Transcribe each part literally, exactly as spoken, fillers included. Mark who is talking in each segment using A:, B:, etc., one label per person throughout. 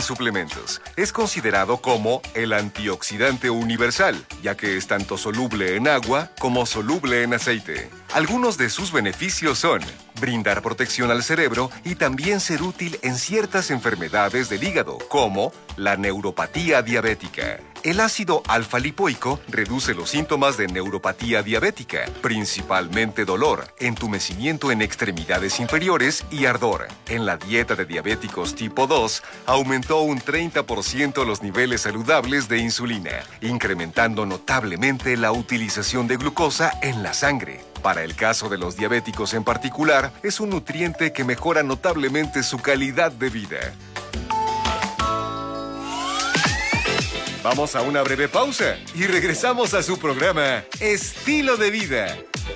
A: suplementos. Es considerado como el antioxidante universal, ya que es tanto soluble en agua como soluble en aceite. Algunos de sus beneficios son brindar protección al cerebro y también ser útil en ciertas enfermedades del hígado, como la neuropatía diabética. El ácido alfa-lipoico reduce los síntomas de neuropatía diabética, principalmente dolor, entumecimiento en extremidades inferiores y ardor. En la dieta de diabéticos tipo dos, aumentó un treinta por ciento los niveles saludables de insulina, incrementando notablemente la utilización de glucosa en la sangre. Para el caso de los diabéticos en particular, es un nutriente que mejora notablemente su calidad de vida. Vamos a una breve pausa y regresamos a su programa Estilo de Vida.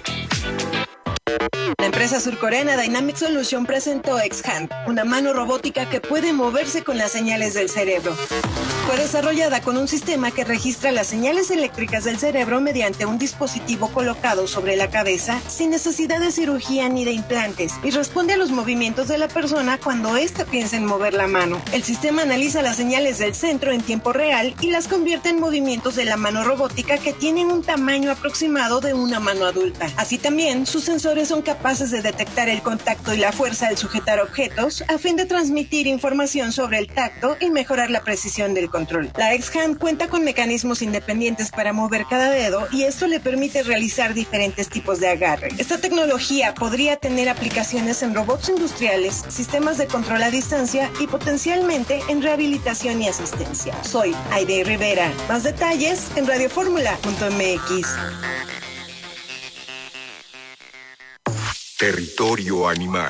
B: La empresa surcoreana Dynamic Solution presentó X-Hand, una mano robótica que puede moverse con las señales del cerebro. Fue desarrollada con un sistema que registra las señales eléctricas del cerebro mediante un dispositivo colocado sobre la cabeza sin necesidad de cirugía ni de implantes y responde a los movimientos de la persona cuando ésta piensa en mover la mano. El sistema analiza las señales del centro en tiempo real y las convierte en movimientos de la mano robótica que tienen un tamaño aproximado de una mano adulta. Así también, sus sensores son capaces de detectar el contacto y la fuerza al sujetar objetos a fin de transmitir información sobre el tacto y mejorar la precisión del control. La X-Hand cuenta con mecanismos independientes para mover cada dedo y esto le permite realizar diferentes tipos de agarre. Esta tecnología podría tener aplicaciones en robots industriales, sistemas de control a distancia y potencialmente en rehabilitación y asistencia. Soy Aide Rivera. Más detalles en radioformula punto m x.
A: Territorio animal.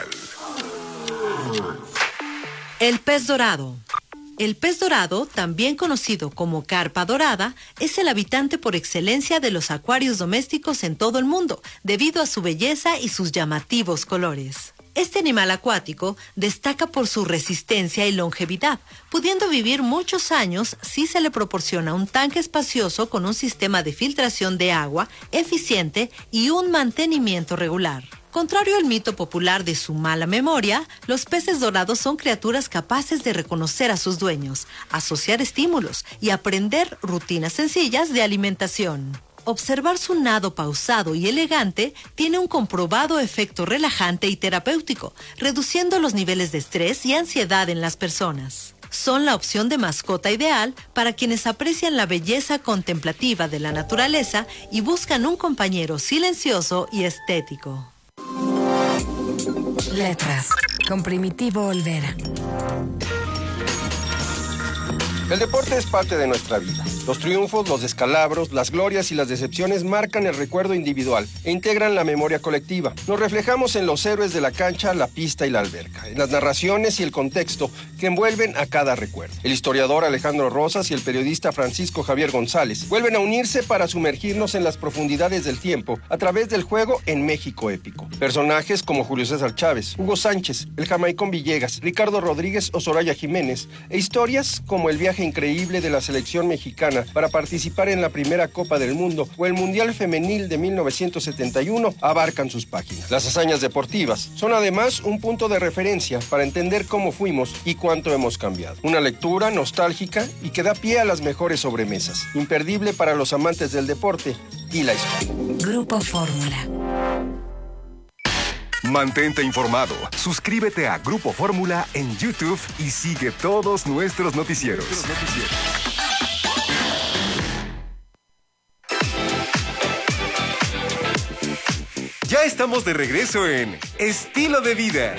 C: El pez dorado. El pez dorado, también conocido como carpa dorada, es el habitante por excelencia de los acuarios domésticos en todo el mundo, debido a su belleza y sus llamativos colores. Este animal acuático destaca por su resistencia y longevidad, pudiendo vivir muchos años si se le proporciona un tanque espacioso con un sistema de filtración de agua eficiente y un mantenimiento regular. Contrario al mito popular de su mala memoria, los peces dorados son criaturas capaces de reconocer a sus dueños, asociar estímulos y aprender rutinas sencillas de alimentación. Observar su nado pausado y elegante tiene un comprobado efecto relajante y terapéutico, reduciendo los niveles de estrés y ansiedad en las personas. Son la opción de mascota ideal para quienes aprecian la belleza contemplativa de la naturaleza y buscan un compañero silencioso y estético.
D: Letras, con Primitivo Olvera.
E: El deporte es parte de nuestra vida. Los triunfos, los descalabros, las glorias y las decepciones marcan el recuerdo individual e integran la memoria colectiva. Nos reflejamos en los héroes de la cancha, la pista y la alberca, en las narraciones y el contexto que envuelven a cada recuerdo. El historiador Alejandro Rosas y el periodista Francisco Javier González vuelven a unirse para sumergirnos en las profundidades del tiempo a través del juego en México épico. Personajes como Julio César Chávez, Hugo Sánchez, el Jamaicón Villegas, Ricardo Rodríguez o Soraya Jiménez, e historias como el viaje increíble de la selección mexicana para participar en la primera Copa del Mundo o el Mundial Femenil de mil novecientos setenta y uno abarcan sus páginas. Las hazañas deportivas son además un punto de referencia para entender cómo fuimos y cuánto hemos cambiado. Una lectura nostálgica y que da pie a las mejores sobremesas, imperdible para los amantes del deporte y la historia.
D: Grupo Fórmula.
A: Mantente informado. Suscríbete a Grupo Fórmula en YouTube y sigue todos nuestros noticieros. Ya estamos de regreso en Estilo de Vida.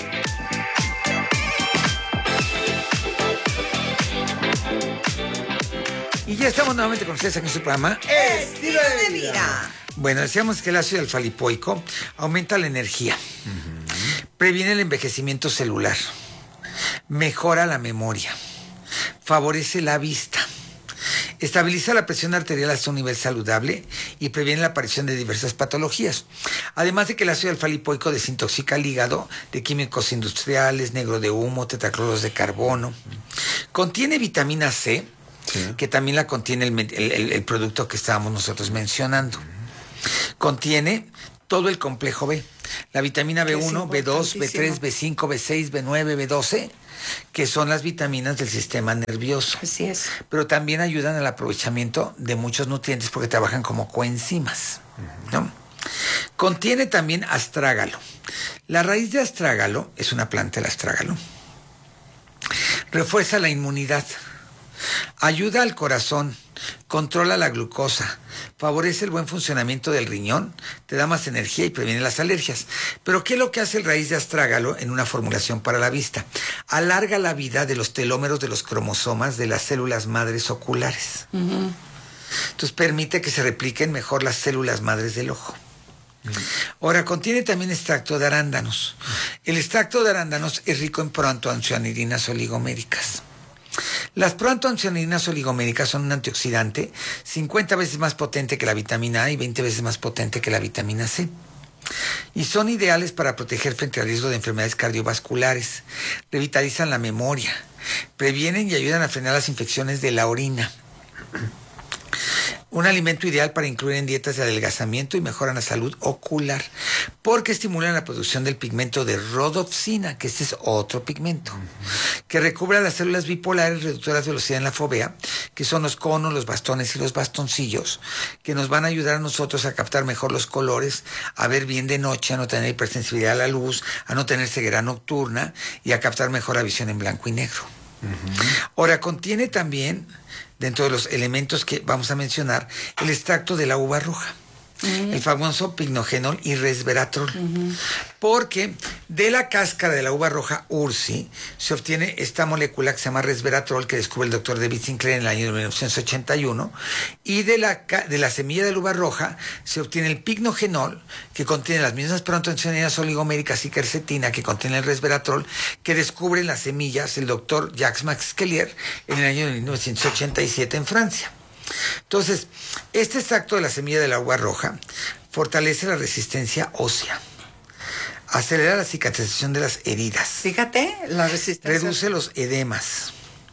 F: Y ya estamos nuevamente con ustedes aquí en su programa
G: Estilo de Vida.
F: Bueno, decíamos que el ácido alfa-lipoico aumenta la energía, uh-huh. previene el envejecimiento celular, mejora la memoria, favorece la vista, estabiliza la presión arterial hasta un nivel saludable y previene la aparición de diversas patologías. Además de que el ácido alfa-lipoico desintoxica el hígado de químicos industriales, negro de humo, tetracloros de carbono. Contiene vitamina C, sí. que también la contiene el, el, el producto que estábamos nosotros mencionando. Contiene todo el complejo B, la vitamina B uno, B dos, B tres, B cinco, B seis, B nueve, B doce, que son las vitaminas del sistema nervioso.
G: Así es.
F: Pero también ayudan al aprovechamiento de muchos nutrientes porque trabajan como coenzimas, ¿no? Contiene también astrágalo. La raíz de astrágalo, es una planta el astrágalo, refuerza la inmunidad, ayuda al corazón, controla la glucosa, favorece el buen funcionamiento del riñón, te da más energía y previene las alergias. Pero ¿qué es lo que hace el raíz de astrágalo en una formulación para la vista? Alarga la vida de los telómeros de los cromosomas de las células madres oculares. Uh-huh. Entonces permite que se repliquen mejor las células madres del ojo. Ahora, contiene también extracto de arándanos. El extracto de arándanos es rico en proantocianidinas oligoméricas. Las proantocianidinas oligoméricas son un antioxidante cincuenta veces más potente que la vitamina A y veinte veces más potente que la vitamina C. Y son ideales para proteger frente al riesgo de enfermedades cardiovasculares, revitalizan la memoria, previenen y ayudan a frenar las infecciones de la orina. Un alimento ideal para incluir en dietas de adelgazamiento y mejoran la salud ocular, porque estimulan la producción del pigmento de rodopsina, que este es otro pigmento, uh-huh. que recubre las células bipolares reductoras de velocidad en la fovea, que son los conos, los bastones y los bastoncillos, que nos van a ayudar a nosotros a captar mejor los colores, a ver bien de noche, a no tener hipersensibilidad a la luz, a no tener ceguera nocturna y a captar mejor la visión en blanco y negro. Uh-huh. Ahora, contiene también, dentro de los elementos que vamos a mencionar, el extracto de la uva roja, uh-huh. el famoso pignogenol y resveratrol, uh-huh. porque de la cáscara de la uva roja Ursi se obtiene esta molécula que se llama resveratrol, que descubre el doctor David Sinclair en el año de mil novecientos ochenta y uno, y de la, de la semilla de la uva roja se obtiene el pignogenol, que contiene las mismas proantocianidinas oligoméricas y quercetina que contiene el resveratrol, que descubre en las semillas el doctor Jacques Max Scellier en el año de mil novecientos ochenta y siete en Francia. Entonces, este extracto de la semilla de la uva roja fortalece la resistencia ósea, acelera la cicatrización de las heridas.
G: Fíjate, la resistencia.
F: Reduce los edemas.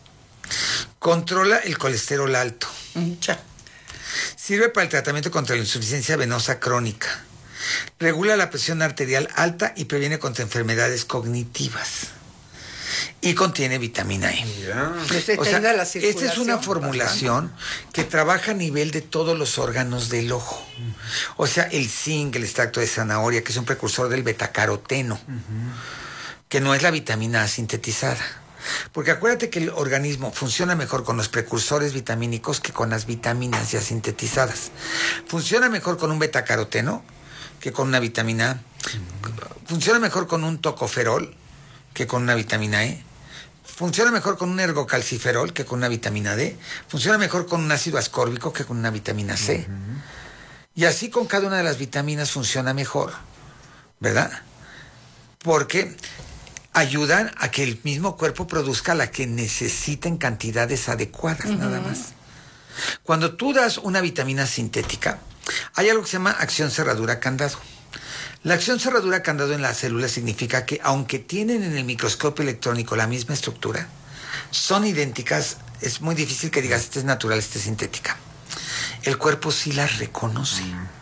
F: Controla el colesterol alto.
G: Mucha.
F: Sirve para el tratamiento contra la insuficiencia venosa crónica. Regula la presión arterial alta y previene contra enfermedades cognitivas. Y contiene vitamina E.
G: Yeah.
F: O sea, esta es una formulación que trabaja a nivel de todos los órganos del ojo. O sea, el zinc, el extracto de zanahoria, que es un precursor del betacaroteno, uh-huh. que no es la vitamina A sintetizada. Porque acuérdate que el organismo funciona mejor con los precursores vitamínicos que con las vitaminas ya sintetizadas. Funciona mejor con un betacaroteno que con una vitamina A. Uh-huh. Funciona mejor con un tocoferol que con una vitamina E. Funciona mejor con un ergocalciferol que con una vitamina D. Funciona mejor con un ácido ascórbico que con una vitamina C. Uh-huh. Y así con cada una de las vitaminas funciona mejor, ¿verdad? Porque ayudan a que el mismo cuerpo produzca la que necesita en cantidades adecuadas, uh-huh. nada más. Cuando tú das una vitamina sintética, hay algo que se llama acción cerradura candado. La acción cerradura candado en la célula significa que aunque tienen en el microscopio electrónico la misma estructura, son idénticas. Es muy difícil que digas esta es natural, esta es sintética. El cuerpo sí las reconoce.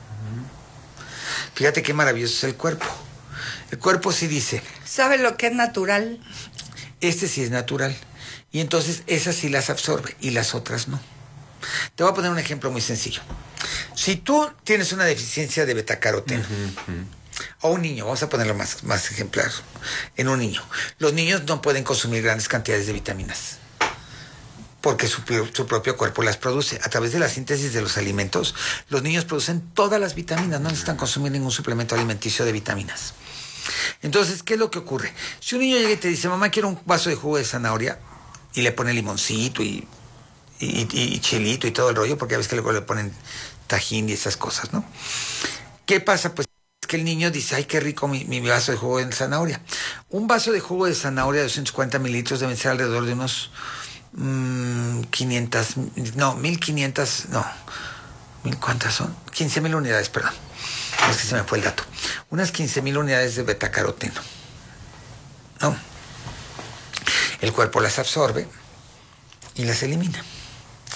F: Fíjate qué maravilloso es el cuerpo. El cuerpo sí dice...
G: ¿Sabe lo que es natural?
F: Este sí es natural. Y entonces esas sí las absorbe y las otras no. Te voy a poner un ejemplo muy sencillo. Si tú tienes una deficiencia de betacaroteno, uh-huh, uh-huh. o un niño, vamos a ponerlo más, más ejemplar, en un niño. Los niños no pueden consumir grandes cantidades de vitaminas porque su, su propio cuerpo las produce. A través de la síntesis de los alimentos, los niños producen todas las vitaminas, no necesitan consumir ningún suplemento alimenticio de vitaminas. Entonces, ¿qué es lo que ocurre? Si un niño llega y te dice, mamá, quiero un vaso de jugo de zanahoria, y le pone limoncito y, y, y, y chilito y todo el rollo, porque a veces que luego le ponen tajín y esas cosas, ¿no? ¿Qué pasa? Pues que el niño dice, ay, qué rico mi, mi vaso de jugo de zanahoria. Un vaso de jugo de zanahoria de doscientos cuarenta mililitros deben ser alrededor de unos mmm, quinientas, no, mil quinientas, no, mil, ¿cuántas son? quince mil unidades, perdón. Es que se me fue el dato. Unas quince mil unidades de betacaroteno, ¿no? El cuerpo las absorbe y las elimina.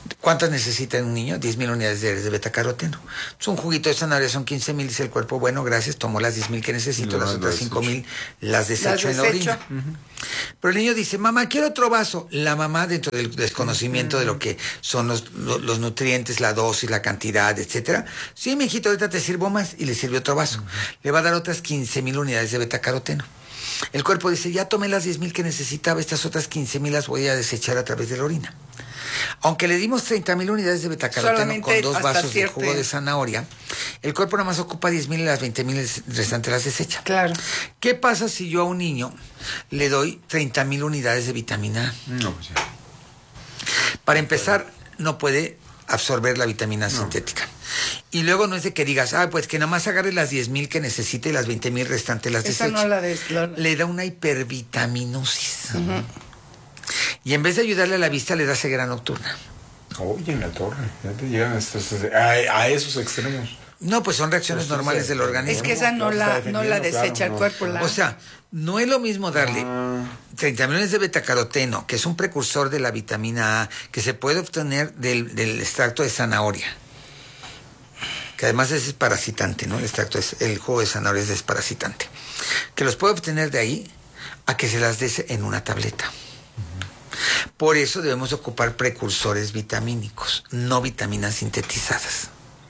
F: ¿Cuántas necesita un niño? diez mil unidades diarias de betacaroteno. Pues un juguito de zanahoria son quince mil, dice el cuerpo, bueno, gracias, tomo las diez mil que necesito, las otras cinco mil las desecho en la orina. Uh-huh. Pero el niño dice, mamá, quiero otro vaso. La mamá, dentro del desconocimiento uh-huh. de lo que son los, los, los nutrientes, la dosis, la cantidad, etcétera. Sí, mi hijito, ahorita te sirvo más, y le sirve otro vaso. Uh-huh. Le va a dar otras quince mil unidades de betacaroteno. El cuerpo dice, ya tomé las diez mil que necesitaba, estas otras quince mil las voy a desechar a través de la orina. Aunque le dimos treinta mil unidades de betacaroteno solamente con dos vasos cierto... de jugo de zanahoria, el cuerpo nada más ocupa diez mil y las veinte mil restantes las desecha.
G: Claro.
F: ¿Qué pasa si yo a un niño le doy treinta mil unidades de vitamina A?
H: No, pues ya.
F: Para empezar, no puede absorber la vitamina no. sintética. Y luego no es de que digas, ah, pues que nada más agarre las diez mil que necesite y las veinte mil restantes las
G: Esa
F: desecha.
G: No la des, la...
F: Le da una hipervitaminosis.
G: Uh-huh.
F: Y en vez de ayudarle a la vista, le da ceguera nocturna.
H: Oye, en la torre. Ya te llegan a, estos, a, a esos extremos.
F: No, pues son reacciones pues normales del organismo.
G: Es que esa no, la, no la desecha claro, el cuerpo.
F: No.
G: La...
F: O sea, no es lo mismo darle
H: ah.
F: treinta millones de betacaroteno, que es un precursor de la vitamina A, que se puede obtener del, del extracto de zanahoria. Que además es desparasitante, ¿no? El extracto, es, el jugo de zanahoria es desparasitante. Que los puede obtener de ahí a que se las des en una tableta. Por eso debemos ocupar precursores vitamínicos, no vitaminas sintetizadas.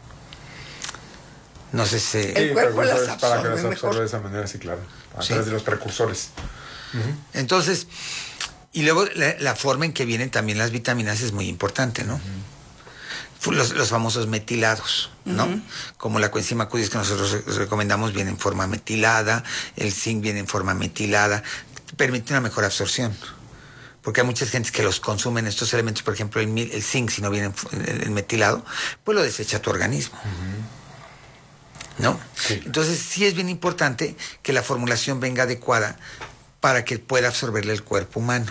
F: No sé si...
G: El
H: sí,
G: cuerpo las absorbe
H: para que las absorbe
G: mejor.
H: de esa manera, sí, claro. A
F: ¿Sí?
H: través de los precursores.
F: Uh-huh. Entonces, y luego la, la forma en que vienen también las vitaminas es muy importante, ¿no? Uh-huh. Los, los famosos metilados, ¿no? Uh-huh. Como la coenzima Q diez que nosotros re- recomendamos viene en forma metilada, el zinc viene en forma metilada, permite una mejor absorción. Porque hay muchas gentes que los consumen estos elementos, por ejemplo, el, el zinc, si no viene el metilado, pues lo desecha tu organismo. Uh-huh. ¿No?
H: Sí.
F: Entonces, sí es bien importante que la formulación venga adecuada para que pueda absorberle el cuerpo humano.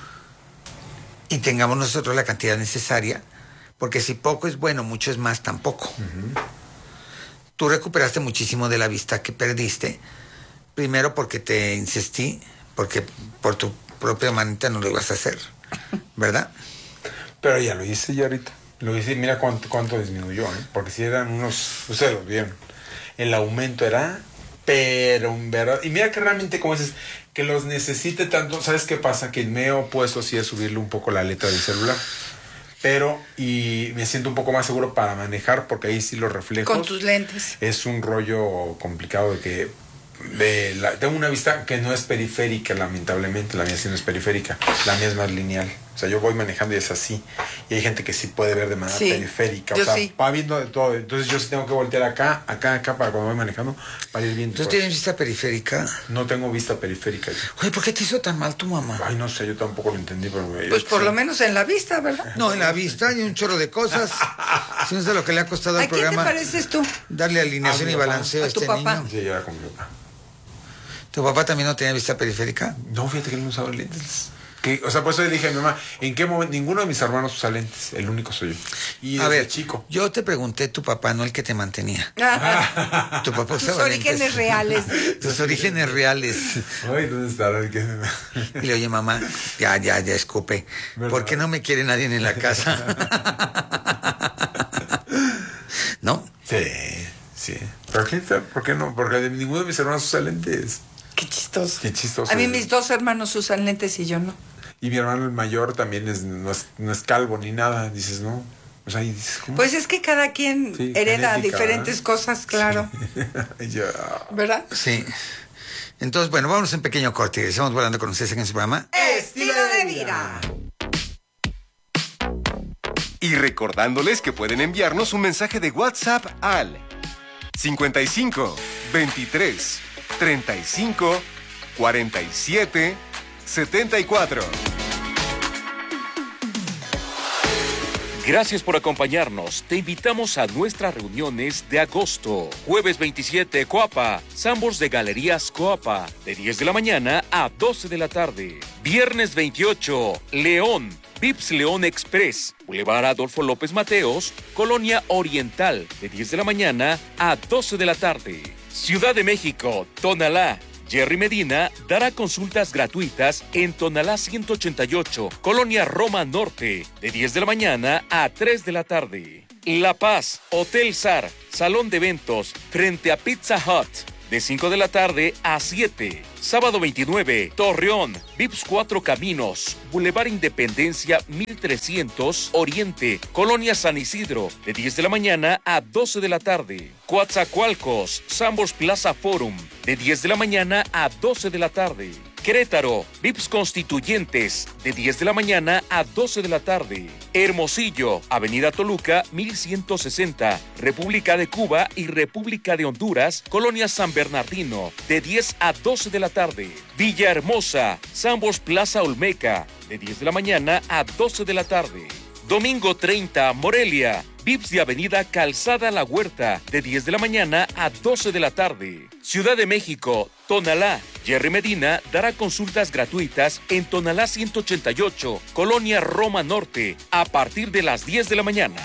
F: Y tengamos nosotros la cantidad necesaria, porque si poco es bueno, mucho es más tampoco. Uh-huh. Tú recuperaste muchísimo de la vista que perdiste, primero porque te insistí, porque por tu propia manita no lo ibas a hacer, ¿verdad?
H: Pero ya lo hice ya ahorita. Lo hice, mira cuánto, cuánto disminuyó, ¿eh? Porque si eran unos, ustedes lo vieron. El aumento era, pero en verdad, y mira que realmente como dices, que los necesite tanto, ¿sabes qué pasa? Que me he opuesto así a subirle un poco la letra del celular. Pero, y me siento un poco más seguro para manejar, porque ahí sí los reflejos.
G: Con tus lentes.
H: Es un rollo complicado de que de la, tengo una vista que no es periférica, lamentablemente. La mía sí no es periférica, la mía es más lineal. O sea, yo voy manejando y es así. Y hay gente que sí puede ver de manera
G: sí,
H: periférica.
G: Yo
H: o sea,
G: sí.
H: va viendo de todo. Entonces yo sí tengo que voltear acá, acá, acá para cuando voy manejando, para ir viendo.
F: ¿Tú tienes vista periférica?
H: No tengo vista periférica.
F: Oye, ¿por qué te hizo tan mal tu mamá?
H: Ay, no sé, yo tampoco lo entendí. Pero me,
G: pues por
H: sí.
G: lo menos en la vista, ¿verdad?
F: No, en la vista hay un chorro de cosas. Si no sé lo que le ha costado al
G: ¿A quién
F: programa.
G: te pareces tú?
F: Darle alineación
H: ¿A
F: y
H: mi papá?
F: balanceo a,
G: ¿A tu
F: este
G: papá?
F: niño.
H: Sí, yo era como mi papá.
F: ¿Tu papá también no tenía vista periférica?
H: No, fíjate que él no usaba lentes. Que, o sea, por eso le dije a mi mamá, ¿en qué momento? Ninguno de mis hermanos usa lentes, el único soy yo. Y
F: a
H: desde
F: ver,
H: chico.
F: Yo te pregunté tu papá, no el que te mantenía. Tu papá
G: Tus
F: usaba
G: orígenes
F: lentes.
G: reales.
F: Tus orígenes reales.
H: Ay, ¿dónde estará?
F: Y le oye, mamá, ya, ya, ya escupe.
H: ¿Verdad?
F: ¿Por qué no me quiere nadie en la casa? ¿No?
H: Sí, sí. ¿Pero qué, por qué no? Porque ninguno de mis hermanos usa lentes.
G: Qué chistoso.
H: Qué chistoso.
G: A mí mis dos hermanos usan lentes y yo no.
H: Y mi hermano el mayor también es, no, es, no es calvo ni nada. Dices, no. O sea, y dices, ¿cómo?
G: Pues es que cada quien
H: Sí,
G: hereda
H: genética,
G: diferentes
H: ¿eh?
G: cosas, claro.
H: Ya.
G: ¿Verdad?
F: Sí. Entonces, bueno, vámonos en pequeño corte. Estamos volando con ustedes en este programa.
G: Estilo de vida.
A: Y recordándoles que pueden enviarnos un mensaje de WhatsApp al cincuenta y cinco, veintitrés, treinta y cinco, cuarenta y siete, setenta y cuatro.
I: Gracias por acompañarnos. Te invitamos a nuestras reuniones de agosto. Jueves veintisiete, Coapa. Sambors de Galerías Coapa. De diez de la mañana a doce de la tarde. Viernes veintiocho, León. Vips León Express. Boulevard Adolfo López Mateos. Colonia Oriental. De diez de la mañana a doce de la tarde. Ciudad de México, Tonalá. Jerry Medina dará consultas gratuitas en Tonalá ciento ochenta y ocho, Colonia Roma Norte, de diez de la mañana a tres de la tarde. La Paz, Hotel Sar, Salón de Eventos, frente a Pizza Hut, de cinco de la tarde a siete. Sábado veintinueve, Torreón, Vips Cuatro Caminos, Boulevard Independencia mil trescientos, Oriente, Colonia San Isidro, de diez de la mañana a doce de la tarde. Coatzacoalcos, Sambors Plaza Forum, de diez de la mañana a doce de la tarde. Querétaro, Vips Constituyentes, de diez de la mañana a doce de la tarde. Hermosillo, Avenida Toluca, mil ciento sesenta, República de Cuba y República de Honduras, Colonia San Bernardino, de diez a doce de la tarde. Villahermosa, Sambors Plaza Olmeca, de diez de la mañana a doce de la tarde. Domingo treinta, Morelia, Vips de Avenida Calzada La Huerta, de diez de la mañana a doce de la tarde. Ciudad de México, Tonalá, Jerry Medina dará consultas gratuitas en Tonalá ciento ochenta y ocho, Colonia Roma Norte, a partir de las diez de la mañana.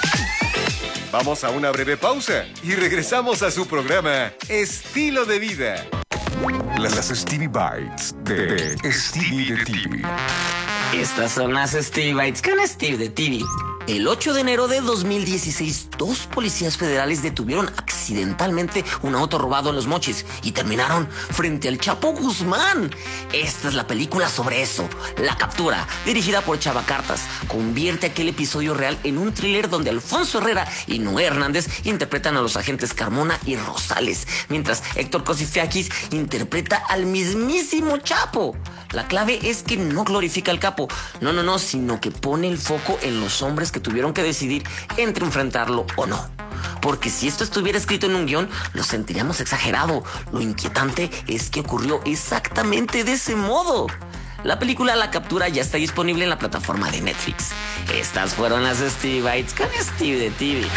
A: Vamos a una breve pausa y regresamos a su programa Estilo de Vida. Las Stevie Bites de Stevie de T V.
J: Estas son las Stevie Bites con Steve de T V. El ocho de enero de dos mil dieciséis, dos policías federales detuvieron accidentalmente un auto robado en Los Mochis y terminaron frente al Chapo Guzmán. Esta es la película sobre eso. La captura, dirigida por Chava Cartas, convierte aquel episodio real en un thriller donde Alfonso Herrera y Noé Hernández interpretan a los agentes Carmona y Rosales, mientras Héctor Cosifiakis interpreta al mismísimo Chapo. La clave es que no glorifica al capo, no, no, no, sino que pone el foco en los hombres que tuvieron que decidir entre enfrentarlo o no. Porque si esto estuviera escrito en un guión, lo sentiríamos exagerado. Lo inquietante es que ocurrió exactamente de ese modo. La película La Captura ya está disponible en la plataforma de Netflix. Estas fueron las Stevie Bites con Steve de T V.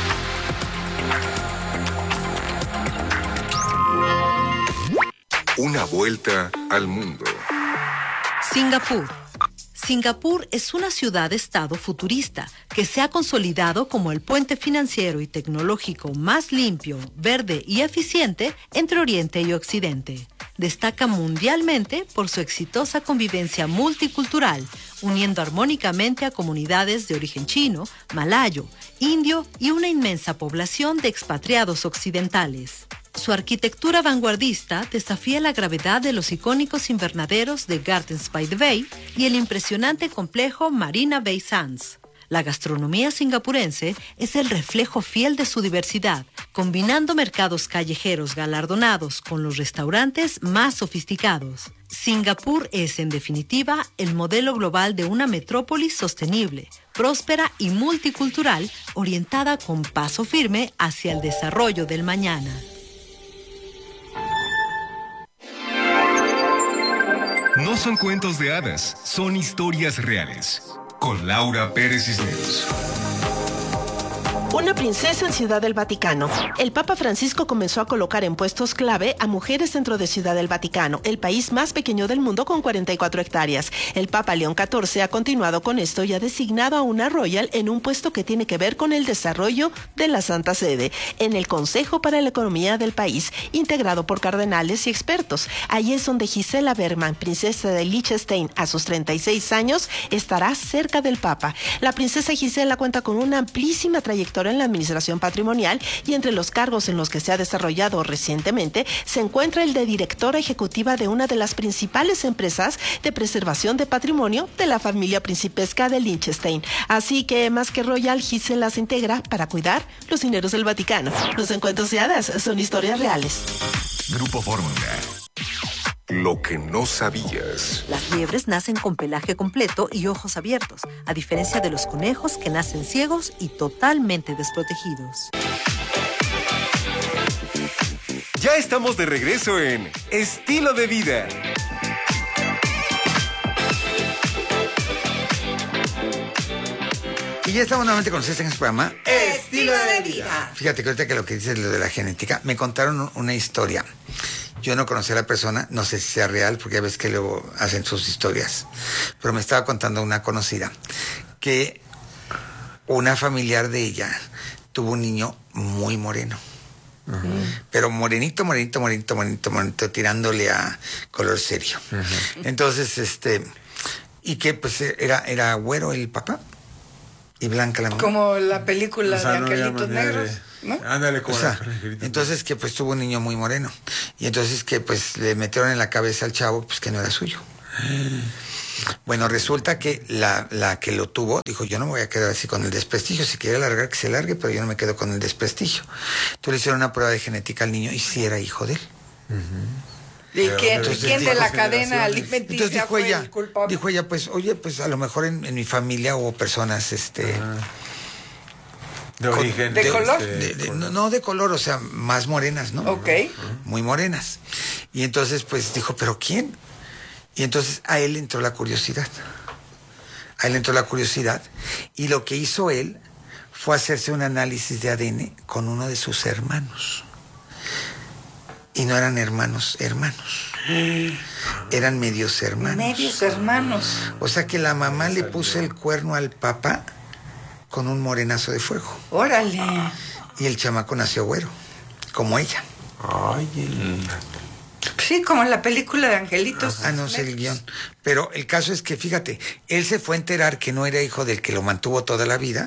A: Una vuelta al mundo.
C: Singapur. Singapur es una ciudad-estado futurista que se ha consolidado como el puente financiero y tecnológico más limpio, verde y eficiente entre Oriente y Occidente. Destaca mundialmente por su exitosa convivencia multicultural, uniendo armónicamente a comunidades de origen chino, malayo, indio y una inmensa población de expatriados occidentales. Su arquitectura vanguardista desafía la gravedad de los icónicos invernaderos de Gardens by the Bay y el impresionante complejo Marina Bay Sands. La gastronomía singapurense es el reflejo fiel de su diversidad, combinando mercados callejeros galardonados con los restaurantes más sofisticados. Singapur es, en definitiva, el modelo global de una metrópolis sostenible, próspera y multicultural, orientada con paso firme hacia el desarrollo del mañana.
A: No son cuentos de hadas, son historias reales. Con Laura Pérez Cisneros.
K: Una princesa en Ciudad del Vaticano. El Papa Francisco comenzó a colocar en puestos clave a mujeres dentro de Ciudad del Vaticano, el país más pequeño del mundo con cuarenta y cuatro hectáreas. El Papa León catorce ha continuado con esto y ha designado a una royal en un puesto que tiene que ver con el desarrollo de la Santa Sede, en el Consejo para la Economía del país, integrado por cardenales y expertos. Allí es donde Gisela Bergman, princesa de Liechtenstein, a sus treinta y seis años, estará cerca del Papa. La princesa Gisela cuenta con una amplísima trayectoria en la administración patrimonial y entre los cargos en los que se ha desarrollado recientemente se encuentra el de directora ejecutiva de una de las principales empresas de preservación de patrimonio de la familia principesca de Liechtenstein. Así que más que royal, Gisela se integra para cuidar los dineros del Vaticano. Los encuentros de hadas son historias reales.
A: Grupo Fórmula. Lo que no sabías.
C: Las liebres nacen con pelaje completo y ojos abiertos, a diferencia de los conejos que nacen ciegos y totalmente desprotegidos.
A: Ya estamos de regreso en Estilo de Vida.
F: Y ya estamos nuevamente con ustedes en este programa.
G: Estilo de Vida.
F: Fíjate que ahorita que lo que dices lo de la genética, me contaron una historia. Yo no conocí a la persona, no sé si sea real, porque ya ves que luego hacen sus historias. Pero me estaba contando una conocida que una familiar de ella tuvo un niño muy moreno. Uh-huh. Pero morenito, morenito, morenito, morenito, morenito, tirándole a color serio. Uh-huh. Entonces, este, y que pues era, era güero el papá y blanca la mamá.
G: Como la película, o sea, de
H: no
G: Angelitos Negros, de... ¿no?
H: Ándale, como
F: o sea, entonces que pues tuvo un niño muy moreno. Y entonces que pues le metieron en la cabeza al chavo pues que no era suyo. Bueno, resulta que la, la que lo tuvo dijo, yo no me voy a quedar así con el desprestigio, si quiere largar que se largue, pero yo no me quedo con el desprestigio. Entonces le hicieron una prueba de genética al niño y sí era hijo de él.
G: Uh-huh. ¿Y quién, ¿quién de la cadena alimenticia
F: entonces dijo
G: fue
F: ella,
G: el culpable?
F: Dijo ella, pues, oye, pues a lo mejor en, en mi familia hubo personas, este... Uh-huh.
H: De origen.
G: ¿De, de color?
F: De, de, no, no de color, o sea, más morenas, ¿no?
G: Ok.
F: Muy morenas. Y entonces, pues, dijo, ¿pero quién? Y entonces a él entró la curiosidad. A él entró la curiosidad. Y lo que hizo él fue hacerse un análisis de A D N con uno de sus hermanos. Y no eran hermanos, hermanos. Eran medios hermanos.
G: Medios hermanos.
F: O sea que la mamá le puso el cuerno al papá con un morenazo de fuego.
G: Órale.
F: Y el chamaco nació güero, como ella.
H: Ay, el...
G: Sí, como en la película de Angelitos.
F: Ah, no sé el guión. Pero el caso es que, fíjate, él se fue a enterar que no era hijo del que lo mantuvo toda la vida,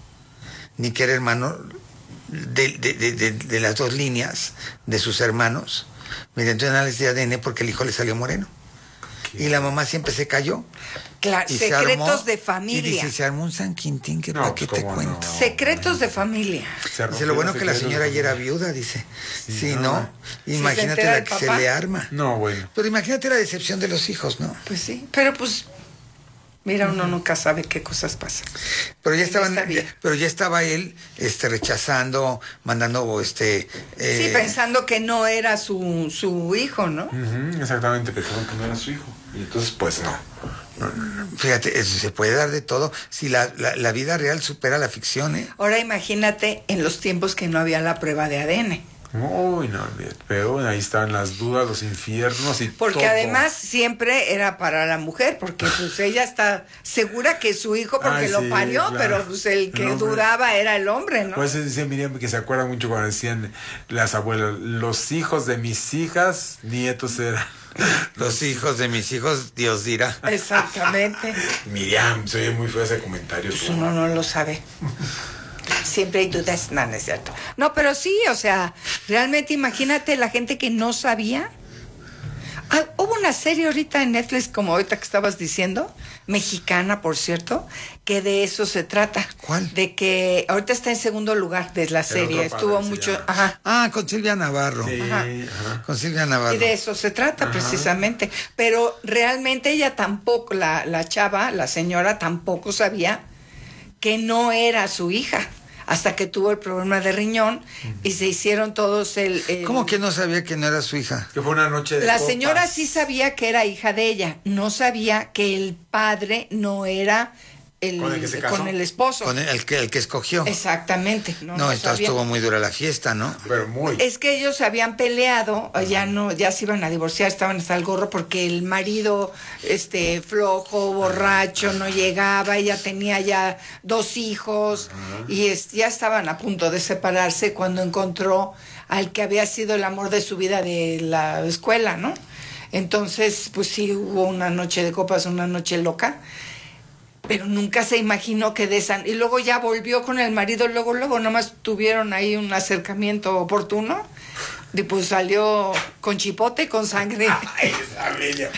F: ni que era hermano de, de, de, de, de las dos líneas de sus hermanos, mediante un análisis de A D N, porque el hijo le salió moreno. ¿Qué? Y la mamá siempre se cayó.
G: Claro,
F: y
G: secretos
F: se armó,
G: de familia.
F: Y dice, se armó un San Quintín que no, para qué te
H: no?
F: cuento.
G: Secretos de familia.
F: Dice, lo bueno que la señora ayer era viuda, dice. Sí, sí ¿no? ¿no? Imagínate la que se le arma.
H: No, bueno.
F: Pero imagínate la decepción de los hijos, ¿no?
G: Pues sí, pero pues... Mira, uno nunca sabe qué cosas pasan.
F: Pero ya estaban, ya, pero ya estaba él este rechazando, mandando este
G: eh... sí, pensando que no era su, su hijo, ¿no?
H: Uh-huh, exactamente, pensando que no era su hijo. Y entonces pues no.
F: No, no, no. Fíjate, eso se puede dar de todo si la, la, la vida real supera la ficción, ¿eh?
G: Ahora imagínate en los tiempos que no había la prueba de A D N.
H: Uy, no, pero ahí estaban las dudas, los infiernos y
G: porque
H: todo.
G: Además siempre era para la mujer, porque pues ella está segura que es su hijo porque Ay, lo sí, parió, claro. Pero pues el que el dudaba era el hombre, ¿no?
H: Pues dice Miriam que se acuerda mucho cuando decían las abuelas, los hijos de mis hijas, nietos eran.
F: Los hijos de mis hijos, Dios dirá.
G: Exactamente.
H: Miriam, se oye muy feo ese comentario.
G: Pues uno no lo sabe. Siempre hay dudas, no, no es cierto. No, pero sí, o sea, realmente imagínate la gente que no sabía. Ah, hubo una serie ahorita en Netflix, como ahorita que estabas diciendo, mexicana, por cierto, que de eso se trata.
F: ¿Cuál?
G: De que ahorita está en segundo lugar de la serie. Estuvo mucho... Ajá.
F: Ah, con Silvia Navarro.
H: Sí,
G: ajá.
H: Ajá.
F: Con Silvia Navarro.
G: Y de eso se trata, ajá, precisamente. Pero realmente ella tampoco, la, la chava, la señora, tampoco sabía que no era su hija. Hasta que tuvo el problema de riñón y se hicieron todos el, el...
F: ¿Cómo que no sabía que no era su hija?
H: Que fue una noche de
G: La
H: copas.
G: señora sí sabía que era hija de ella, no sabía que el padre no era el,
H: ¿Con el que se casó?
G: Con el esposo.
F: Con el, el, que, el que escogió.
G: Exactamente.
F: No, no, no entonces estuvo muy dura la fiesta, ¿no?
H: Pero muy.
G: Es que ellos se habían peleado, ya no, ya se iban a divorciar, estaban hasta el gorro porque el marido, este, flojo, borracho, no llegaba, ella tenía ya dos hijos, uh-huh, y es, ya estaban a punto de separarse cuando encontró al que había sido el amor de su vida de la escuela, ¿no? Entonces, pues sí, hubo una noche de copas, una noche loca. Pero nunca se imaginó que de esa... Y luego ya volvió con el marido, luego, luego, nomás tuvieron ahí un acercamiento oportuno. Y pues salió con chipote, con sangre.
H: Ay, esa bella.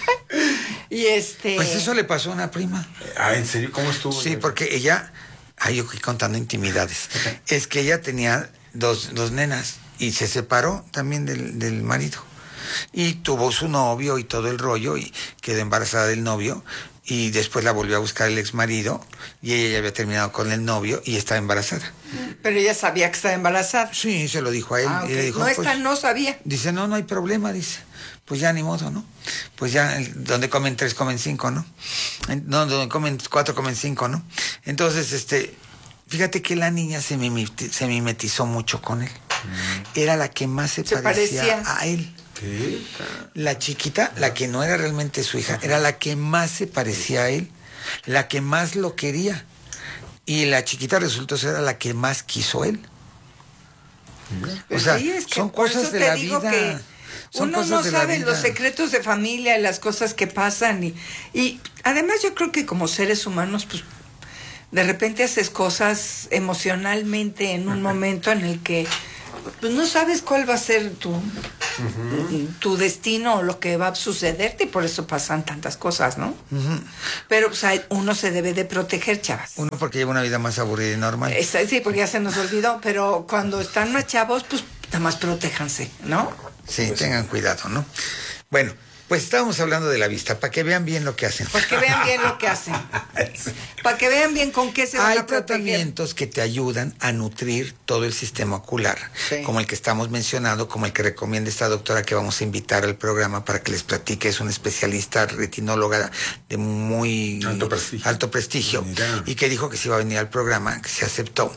G: Y este...
F: Pues eso le pasó a una prima.
H: Ah, ¿en serio? ¿Cómo estuvo?
F: Sí, porque ella... Ay, yo estoy contando intimidades. Es que ella tenía dos, dos nenas y se separó también del, del marido. Y tuvo su novio y todo el rollo y quedó embarazada del novio. Y después la volvió a buscar el ex marido y ella ya había terminado con el novio y estaba embarazada.
G: Pero ella sabía que estaba embarazada.
F: Sí, se lo dijo a él.
G: Ah, okay.
F: Y le dijo,
G: no,
F: pues,
G: esta no sabía.
F: Dice, no, no hay problema, dice. Pues ya ni modo, ¿no? Pues ya, donde comen tres, comen cinco, ¿no? No, donde comen cuatro, comen cinco, ¿no? Entonces, este, fíjate que la niña se, mimeti- se mimetizó mucho con él. Mm. Era la que más se, se parecía, parecía a él.
H: ¿Qué?
F: La chiquita, la que no era realmente su hija, era la que más se parecía a él, la que más lo quería. Y la chiquita resultó ser la que más quiso él. O sea,
G: sí, es que
F: son
G: por
F: cosas
G: eso
F: de
G: te
F: la
G: digo
F: vida.
G: que
F: Son
G: uno
F: cosas
G: no
F: de la
G: sabe
F: vida.
G: los secretos de familia y las cosas que pasan. Y, y además yo creo que como seres humanos, pues de repente haces cosas emocionalmente en un momento en el que pues no sabes cuál va a ser tu, uh-huh. tu destino o lo que va a sucederte, y por eso pasan tantas cosas, ¿no? Uh-huh. Pero o sea, uno se debe de proteger, chavas.
F: Uno porque lleva una vida más aburrida y normal.
G: Es, sí, porque ya se nos olvidó, pero cuando están más chavos, pues nada más protéjanse, ¿no?
F: Sí, pues tengan cuidado, ¿no? Bueno, pues estábamos hablando de la vista, para que vean bien lo que hacen.
G: Para que vean bien lo que hacen. Para que vean bien con qué se van
F: Hay
G: a proteger.
F: tratamientos que te ayudan a nutrir todo el sistema ocular, sí. como el que estamos mencionando, como el que recomienda esta doctora que vamos a invitar al programa para que les platique. Es una especialista retinóloga de muy
H: alto prestigio,
F: alto prestigio y que dijo que se iba a venir al programa, que se aceptó.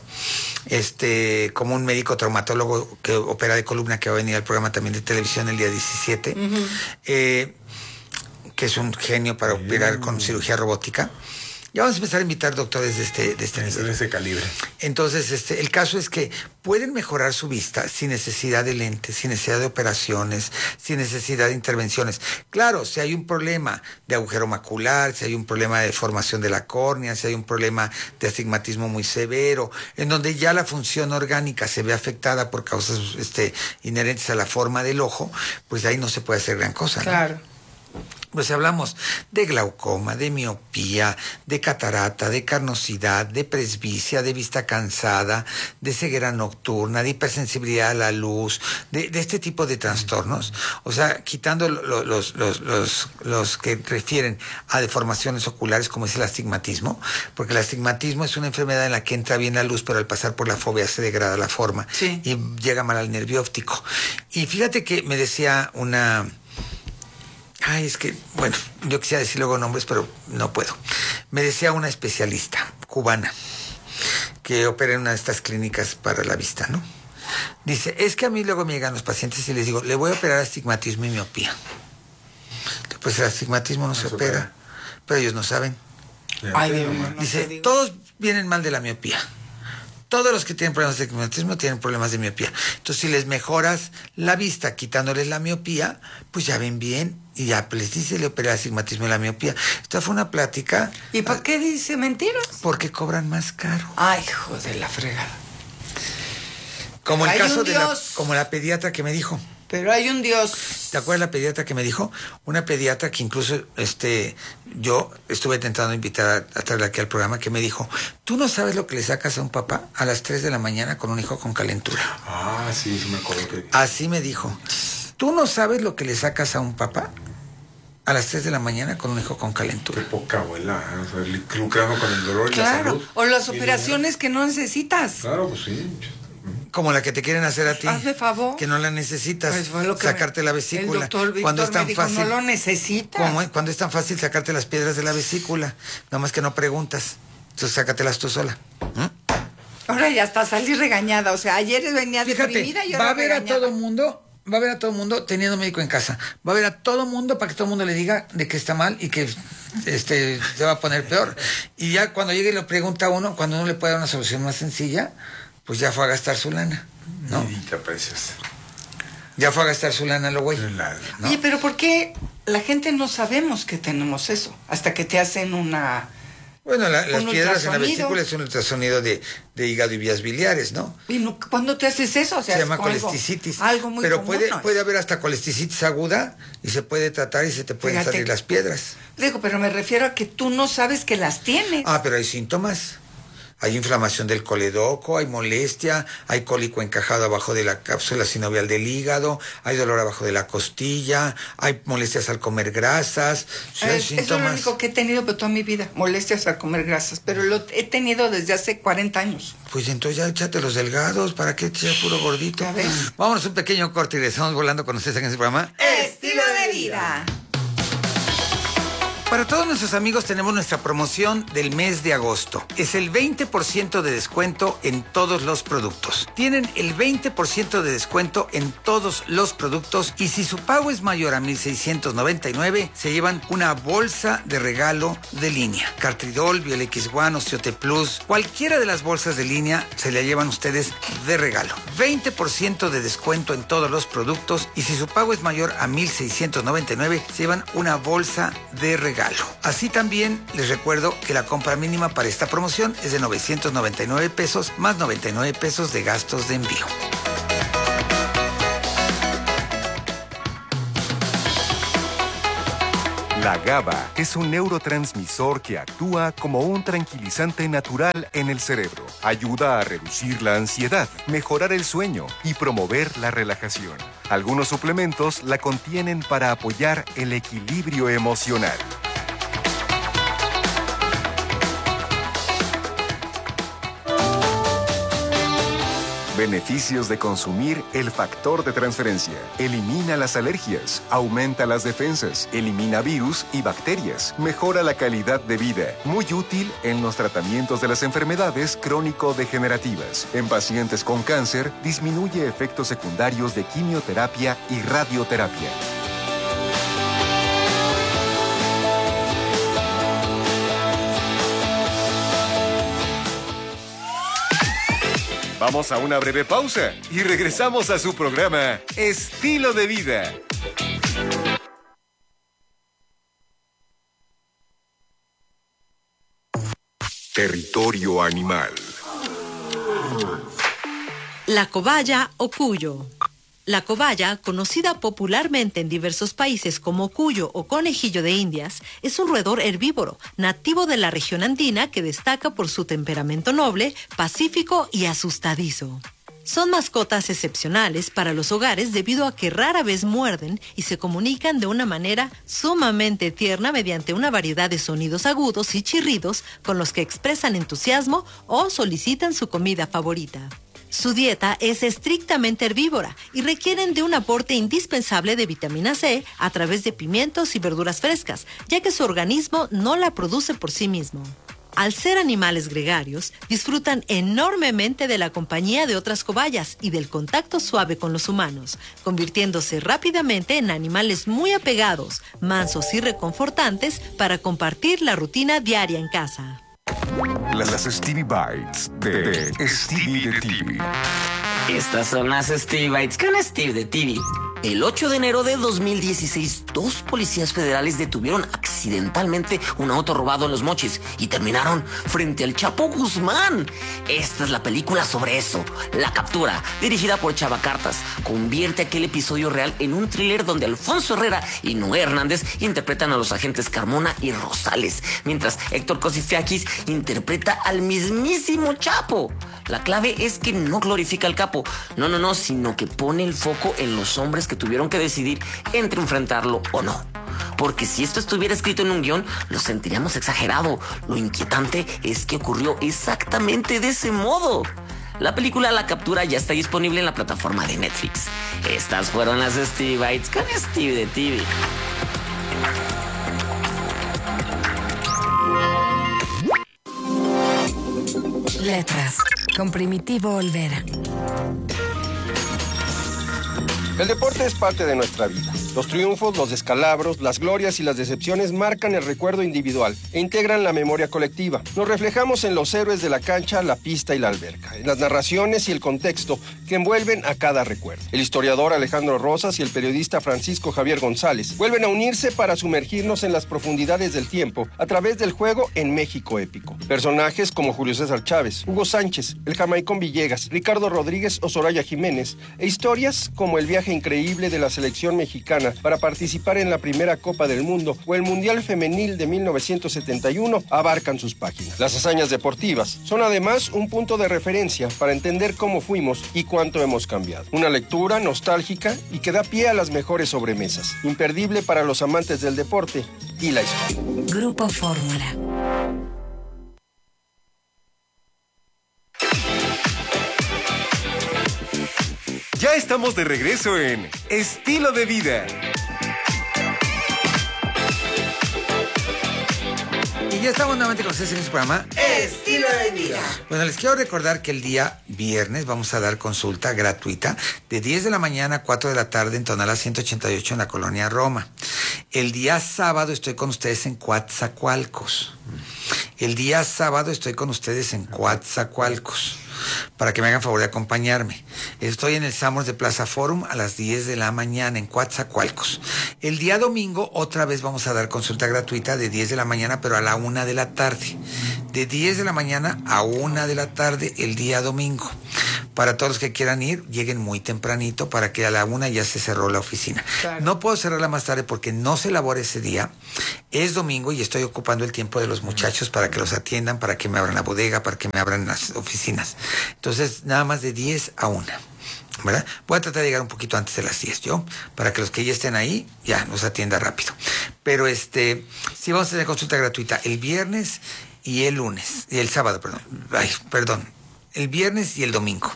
F: Este, como un médico traumatólogo que opera de columna, que va a venir al programa también de televisión el día diecisiete. Uh-huh. Eh, que es un genio para operar con cirugía robótica. Ya vamos a empezar a invitar doctores de este, de este
H: nivel. De ese calibre.
F: Entonces, este, el caso es que pueden mejorar su vista sin necesidad de lentes, sin necesidad de operaciones, sin necesidad de intervenciones. Claro, si hay un problema de agujero macular, si hay un problema de deformación de la córnea, si hay un problema de astigmatismo muy severo, en donde ya la función orgánica se ve afectada por causas este, inherentes a la forma del ojo, pues ahí no se puede hacer gran cosa, ¿no?
G: Claro.
F: Pues hablamos de glaucoma, de miopía, de catarata, de carnosidad, de presbicia, de vista cansada, de ceguera nocturna, de hipersensibilidad a la luz, de, de este tipo de trastornos. O sea, quitando lo, los, los, los, los que refieren a deformaciones oculares, como es el astigmatismo, porque el astigmatismo es una enfermedad en la que entra bien la luz, pero al pasar por la fobia se degrada la forma, sí. y llega mal al nervio óptico. Y fíjate que me decía una... Ay, es que, bueno, yo quisiera decir luego nombres, pero no puedo. Me decía una especialista cubana que opera en una de estas clínicas para la vista, ¿no? Dice, es que a mí luego me llegan los pacientes y les digo, le voy a operar astigmatismo y miopía. Pues el astigmatismo no, no se, se opera, opera, pero ellos no saben.
G: Ay, Dios mío, no
F: dice, todos vienen mal de la miopía. Todos los que tienen problemas de astigmatismo tienen problemas de miopía. Entonces, si les mejoras la vista quitándoles la miopía, pues ya ven bien y ya les dice le operé el astigmatismo y la miopía. Esta fue una plática.
G: ¿Y por qué dice mentiras?
F: Porque cobran más caro.
G: Ay, hijo de la fregada.
F: Como el
G: Hay
F: caso
G: un
F: de la,
G: Dios.
F: como la pediatra que me dijo.
G: Pero hay un Dios.
F: ¿Te acuerdas la pediatra que me dijo? Una pediatra que incluso este yo estuve intentando invitar a, a traerla aquí al programa, que me dijo, ¿tú no sabes lo que le sacas a un papá a las tres de la mañana con un hijo con calentura?
H: Ah, sí, sí me acuerdo que...
F: Así me dijo. ¿Tú no sabes lo que le sacas a un papá a las tres de la mañana con un hijo con calentura?
H: Qué poca abuela, ¿eh? O sea, lucrando con el dolor y
G: claro.
H: la salud.
G: O las operaciones que no necesitas.
H: Claro, pues sí.
F: Como la que te quieren hacer a ti.
G: Hazme favor.
F: Que no la necesitas.
G: Pues fue lo que
F: sacarte
G: me,
F: la vesícula.
G: El doctor Víctor
F: cuando es tan
G: me dijo,
F: fácil,
G: no lo necesitas.
F: Como, cuando es tan fácil sacarte las piedras de la vesícula. Nada más que no preguntas. Entonces sácatelas tú sola. ¿Mm?
G: Ahora ya hasta salí regañada. O sea, ayer venía
F: Fíjate,
G: deprimida y
F: va
G: ahora
F: a ver
G: regañada.
F: a todo mundo. Va a ver a todo mundo teniendo médico en casa. Va a ver a todo mundo para que todo el mundo le diga de que está mal y que este se va a poner peor. Y ya cuando llegue y lo pregunta a uno, cuando uno le puede dar una solución más sencilla, pues ya fue a gastar su lana, ¿no?
H: Vidita preciosa.
F: Ya fue a gastar su lana lo güey. ¿No?
G: Oye, pero ¿por qué la gente no sabemos que tenemos eso? Hasta que te hacen una...
F: Bueno, la, las piedras en la
G: ultrasonido.
F: vesícula es un ultrasonido de, de hígado y vías biliares, ¿no?
G: ¿Y no, cuándo te haces eso? O sea,
F: se
G: es
F: llama
G: como
F: colesticitis.
G: Algo, algo muy
F: Pero
G: común,
F: puede,
G: ¿no?
F: puede haber hasta colesticitis aguda y se puede tratar y se te pueden
G: Fíjate.
F: salir las piedras.
G: Digo, pero me refiero a que tú no sabes que las tienes.
F: Ah, pero hay síntomas. Hay inflamación del coledoco, hay molestia, hay cólico encajado abajo de la cápsula sinovial del hígado, hay dolor abajo de la costilla, hay molestias al comer grasas. Sí, hay
G: es,
F: síntomas.
G: Eso es lo único que he tenido por toda mi vida, molestias al comer grasas, pero lo he tenido desde hace cuarenta años.
F: Pues entonces ya échate los delgados, ¿para qué sea puro gordito? Vámonos un pequeño corte y regresamos volando con ustedes en este programa.
G: Estilo de vida.
F: Para todos nuestros amigos tenemos nuestra promoción del mes de agosto. Es el veinte por ciento de descuento en todos los productos. Tienen el veinte por ciento de descuento en todos los productos y si su pago es mayor a mil seiscientos noventa y nueve, se llevan una bolsa de regalo de línea. Cartridol, Biolex One, Osteote Plus, cualquiera de las bolsas de línea se la llevan ustedes de regalo. veinte por ciento de descuento en todos los productos y si su pago es mayor a mil seiscientos noventa y nueve, se llevan una bolsa de regalo. Así también les recuerdo que la compra mínima para esta promoción es de novecientos noventa y nueve pesos más noventa y nueve pesos de gastos de envío.
A: La GABA es un neurotransmisor que actúa como un tranquilizante natural en el cerebro. Ayuda a reducir la ansiedad, mejorar el sueño y promover la relajación. Algunos suplementos la contienen para apoyar el equilibrio emocional. Beneficios de consumir el factor de transferencia. Elimina las alergias, aumenta las defensas, elimina virus y bacterias, mejora la calidad de vida. Muy útil en los tratamientos de las enfermedades crónico-degenerativas. En pacientes con cáncer, disminuye efectos secundarios de quimioterapia y radioterapia. Vamos a una breve pausa y regresamos a su programa Estilo de Vida. Territorio animal.
C: La cobaya o cuyo. La cobaya, conocida popularmente en diversos países como cuyo o conejillo de Indias, es un roedor herbívoro, nativo de la región andina que destaca por su temperamento noble, pacífico y asustadizo. Son mascotas excepcionales para los hogares debido a que rara vez muerden y se comunican de una manera sumamente tierna mediante una variedad de sonidos agudos y chirridos con los que expresan entusiasmo o solicitan su comida favorita. Su dieta es estrictamente herbívora y requieren de un aporte indispensable de vitamina C a través de pimientos y verduras frescas, ya que su organismo no la produce por sí mismo. Al ser animales gregarios, disfrutan enormemente de la compañía de otras cobayas y del contacto suave con los humanos, convirtiéndose rápidamente en animales muy apegados, mansos y reconfortantes para compartir la rutina diaria en casa.
A: Las Stevie Bites de, de Stevie de T V.
J: Estas son las Stevie Bites con Steve de T V. El ocho de enero de dos mil dieciséis, dos policías federales detuvieron accidentalmente un auto robado en Los Mochis y terminaron frente al Chapo Guzmán. Esta es la película sobre eso. La captura, dirigida por Chava Cartas, convierte aquel episodio real en un thriller donde Alfonso Herrera y Noé Hernández interpretan a los agentes Carmona y Rosales, mientras Héctor Cosifiakis interpreta al mismísimo Chapo. La clave es que no glorifica al capo, no, no, no, sino que pone el foco en los hombres que tuvieron que decidir entre enfrentarlo o no. Porque si esto estuviera escrito en un guión, lo sentiríamos exagerado. Lo inquietante es que ocurrió exactamente de ese modo. La película La Captura ya está disponible en la plataforma de Netflix. Estas fueron las Stevie Bites con Steve de T V.
D: Letras, con Primitivo Olvera.
E: El deporte es parte de nuestra vida. Los triunfos, los descalabros, las glorias y las decepciones marcan el recuerdo individual e integran la memoria colectiva. Nos reflejamos en los héroes de la cancha, la pista y la alberca, en las narraciones y el contexto que envuelven a cada recuerdo. El historiador Alejandro Rosas y el periodista Francisco Javier González vuelven a unirse para sumergirnos en las profundidades del tiempo a través del juego en México épico. Personajes como Julio César Chávez, Hugo Sánchez, el Jamaicón Villegas, Ricardo Rodríguez o Soraya Jiménez, e historias como el viaje increíble de la selección mexicana para participar en la primera Copa del Mundo o el Mundial Femenil de mil novecientos setenta y uno abarcan sus páginas. Las hazañas deportivas son además un punto de referencia para entender cómo fuimos y cuánto hemos cambiado. Una lectura nostálgica y que da pie a las mejores sobremesas, imperdible para los amantes del deporte y la historia.
D: Grupo Fórmula.
A: Ya estamos de regreso en Estilo de Vida.
F: ya estamos nuevamente con ustedes en este programa
G: Estilo de vida.
F: Bueno, les quiero recordar que el día viernes vamos a dar consulta gratuita de diez de la mañana a cuatro de la tarde en Tonalá ciento ochenta y ocho en la colonia Roma. El día sábado estoy con ustedes en Coatzacoalcos. El día sábado estoy con ustedes en Coatzacoalcos, para que me hagan favor de acompañarme. Estoy en el Samos de Plaza Forum a las diez de la mañana en Coatzacoalcos. El día domingo otra vez vamos a dar consulta gratuita de diez de la mañana, pero a la una de la tarde. De diez de la mañana a una de la tarde el día domingo. Para todos los que quieran ir, lleguen muy tempranito para que a la una ya se cerró la oficina. Claro. No puedo cerrarla más tarde porque no se elabora ese día. Es domingo y estoy ocupando el tiempo de los muchachos para que los atiendan, para que me abran la bodega, para que me abran las oficinas. Entonces, nada más de diez a una, ¿verdad? Voy a tratar de llegar un poquito antes de las diez, yo, para que los que ya estén ahí, ya nos atienda rápido. Pero este, sí vamos a tener consulta gratuita el viernes y el lunes, y el sábado, perdón, ay, perdón, el viernes y el domingo.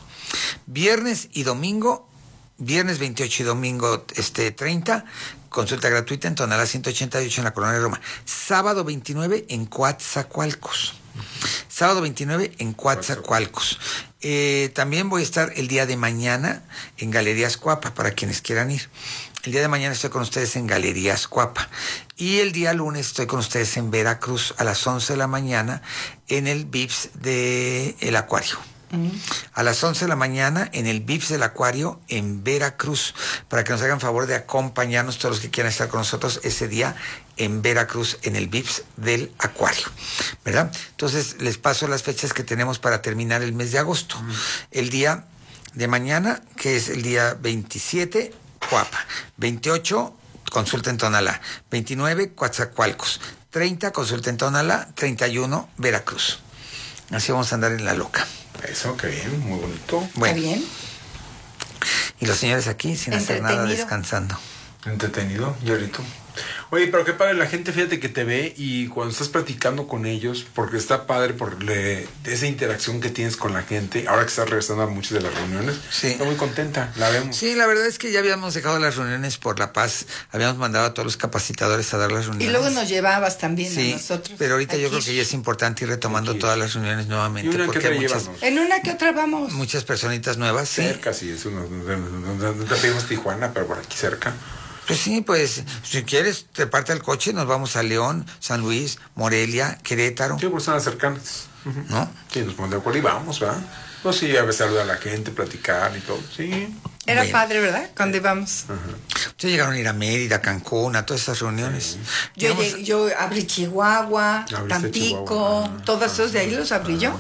F: Viernes y domingo, viernes veintiocho y domingo este, treinta, consulta gratuita en Tonalá ciento ochenta y ocho en la colonia Roma. Sábado veintinueve en Coatzacoalcos. Sábado veintinueve en Coatzacoalcos. Eh, también voy a estar el día de mañana en Galerías Cuapa, para quienes quieran ir. El día de mañana estoy con ustedes en Galerías Cuapa. Y el día lunes estoy con ustedes en Veracruz a las once de la mañana en el Vips del Acuario. Uh-huh. A las once de la mañana en el Vips del Acuario en Veracruz, para que nos hagan favor de acompañarnos todos los que quieran estar con nosotros ese día en Veracruz en el Vips del Acuario, ¿verdad? Entonces les paso las fechas que tenemos para terminar el mes de agosto. Uh-huh. El día de mañana, que es el día veintisiete, Coapa. veintiocho, consulta en Tonalá. veintinueve, Coatzacoalcos. treinta, consulta en Tonalá. treinta y uno, Veracruz. Así vamos a andar en la loca.
H: Eso, qué bien, muy bonito.
F: Bueno.
G: Qué bien.
F: Y los señores aquí sin hacer nada, descansando.
H: Entretenido, y ahorita. Oye, pero qué padre, la gente, fíjate que te ve y cuando estás platicando con ellos, porque está padre por le, esa interacción que tienes con la gente, ahora que estás regresando a muchas de las reuniones, sí. Está muy contenta, la vemos.
F: Sí, la verdad es que ya habíamos dejado las reuniones por la paz, habíamos mandado a todos los capacitadores a dar las reuniones.
G: Y luego nos llevabas también
F: sí,
G: a nosotros.
F: Pero ahorita
G: aquí.
F: Yo creo que ya es importante ir retomando aquí. Todas las reuniones nuevamente.
H: ¿Y una
F: porque
H: que
F: hay muchas,
G: en una que otra vamos.
F: Muchas personitas nuevas, sí.
H: Cerca, sí, eso no, no, no, no, no te pedimos Tijuana, pero por aquí cerca.
F: Pues sí, pues, si quieres, te parte el coche, nos vamos a León, San Luis, Morelia, Querétaro.
H: Sí, pues son las cercanas.
F: Uh-huh. ¿No?
H: Sí, nos ponemos de acuerdo y vamos, ¿verdad? Pues sí, a veces saludar a la gente, platicar y todo, sí.
G: Era
F: bueno.
G: Padre, ¿verdad? Cuando íbamos.
F: Uh-huh. Ustedes llegaron a ir a Mérida, Cancún, a todas esas reuniones. Sí.
G: Yo, Llegamos... llegué, yo abrí Chihuahua, Tampico, Chihuahua. Todos esos de ahí los abrí uh-huh. yo.